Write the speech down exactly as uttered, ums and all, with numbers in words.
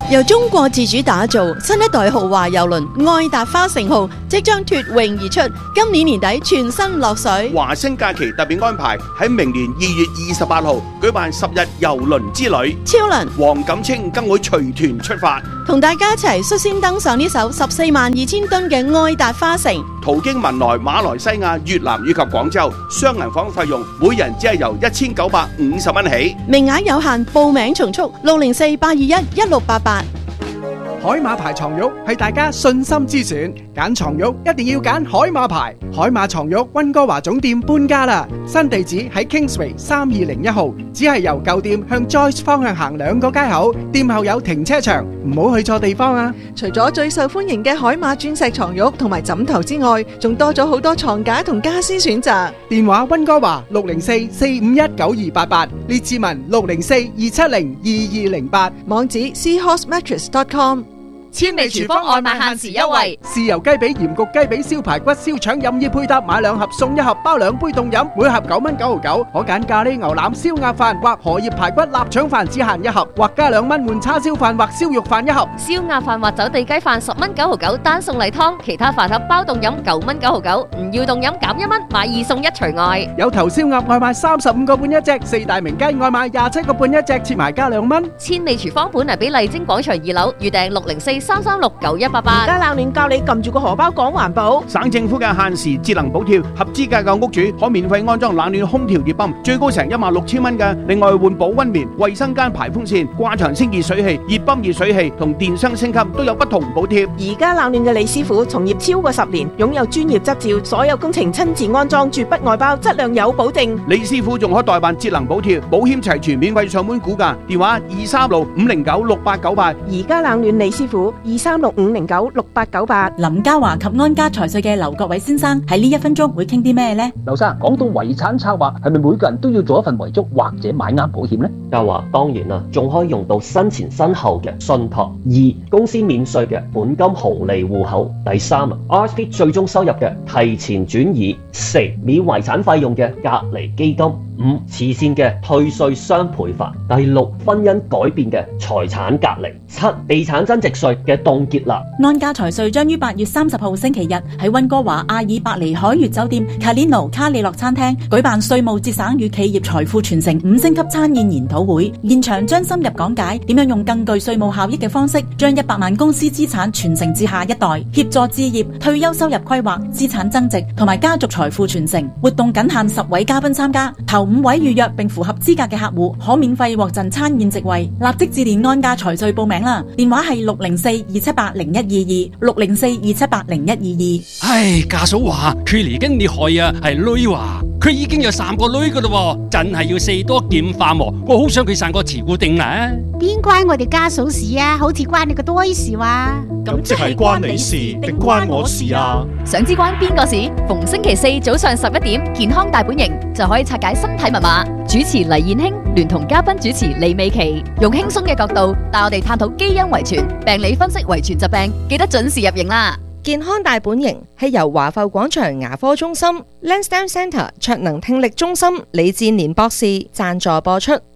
由中國自主打造新一代豪華郵輪愛達花城號即將脫穎而出，今年年底全身落水。 華星假期特別安排喺明年二月二十八號舉辦十日郵輪之旅， 超能黃錦清更會隨團出發， 同大家一齊率先登上呢艘十四萬二千噸嘅愛達花城， 途經文萊、馬來西亞、越南以及廣州，雙銀房費用每人只係由一千九百五十蚊起， 名額有限，報名從速六零四八二一一六八八。 海馬牌床褥係大家信心之選，揀床褥一定要揀海馬牌。海馬床褥溫哥華總店搬家啦，新地址喺 Kingsway 三二零一號，只係由舊店向 Joyce 方向行兩個街口，店後有停車場，唔好去錯地方啊！ 除咗最受歡迎嘅海馬鑽石床褥同埋枕頭之外，仲多咗好多床架同家私選擇。 電話溫哥華六零四四五一九二八八，列治文六零四二七零二二零八， 網址 seahorse mattress dot com。 千里廚房外賣限時優惠， 豉油雞髀、鹽焗雞髀、燒排骨、燒腸任意配搭，買兩盒送一盒，包兩杯凍飲，每盒九蚊九毫九。可揀咖喱牛腩、燒鴨飯或荷葉排骨臘腸飯，只限一盒，或加兩蚊換叉燒飯或燒肉飯一盒。 燒鴨飯或走地雞飯十蚊九毫九，單送例湯，其他飯盒包凍飲九蚊九毫九，唔要凍飲減一蚊，買二送一除外。 有頭燒鴨外賣三十五個半一隻，四大名雞外賣廿七個半一隻，切埋加兩蚊。 千里廚房本嚟俾麗晶廣場二樓，預訂六零四三三六九一八八。 而家冷暖教你撳住個荷包講環保。 省政府嘅限時節能補貼，合資格嘅屋主可免費安裝冷暖空調熱泵，最高成一萬六千蚊嘅。另外換保溫棉、衛生間排風扇、掛牆升熱水器、熱泵熱水器同電箱升級都有不同補貼。 而家冷暖嘅李師傅從業超過十年，擁有專業執照，所有工程親自安裝，絕不外包，質量有保證。 李師傅仲可代辦節能補貼，保險齊全，免費上門估價，電話二三六五零九六八九八。 而家冷暖李師傅二三六五零九六八九八。 林嘉華及安家財稅嘅劉國偉先生喺呢一分鐘會傾啲咩呢？ 劉生，講到遺產策劃，係咪每個人都要做一份遺囑或者買啱保險呢？ 嘉華當然啦，仲可以用到生前身後嘅信託。二、公司免稅嘅本金紅利戶口。第三啊 ，R S P 最終收入嘅提前轉移。四、免遺產費用嘅隔離基金。五、慈善嘅退稅雙倍法。第六、婚姻改變嘅財產隔離。七、地產增值稅嘅凍結啦。 安家財稅將於八月三十號星期日喺溫哥華阿爾伯尼海悅酒店 Calino 卡里諾餐廳舉辦稅務節省與企業財富傳承五星級餐宴研討會，現場將深入講解點樣用更具稅務效益嘅方式，將一百萬公司資產傳承至下一代，協助置業、退休收入規劃、資產增值同埋家族財富傳承。活動僅限十位嘉賓參加，頭五位預約並符合資格嘅客戶可免費獲贈餐宴席位，立即致電安家財稅報名啦！電話係六零四二七八零一二二六零四二七八零一二二。 唉，家嫂話佢嚟緊你害啊，係女話佢已經有三個女噶啦，真係要四多劍化喎。我好想佢生個慈固定啊！ 邊關我哋家嫂事啊？好似關你個多事話。 咁即係關你事定關我事啊？ 想知關邊個事？逢星期四早上十一點，健康大本營就可以拆解身體密碼。主持黎燕卿聯同嘉賓主持李美琪，用輕鬆嘅角度帶我哋探討基因遺傳、病理分析遺傳疾病，記得準時入營啦！ 健康大本營係由華埠廣場牙科中心、Lansdowne Centre 卓能聽力中心李志年博士贊助播出。